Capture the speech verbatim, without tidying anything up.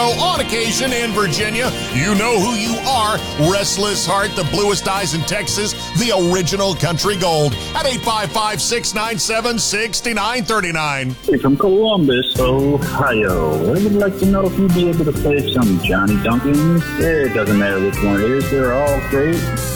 On occasion in Virginia, you know who you are. Restless Heart, the bluest eyes in Texas, the original country gold at eight five five, six nine seven, six nine three nine. Hey, from Columbus, Ohio. I would like to know if you'd be able to play some Johnny Duncan. It doesn't matter which one it is. They're all great.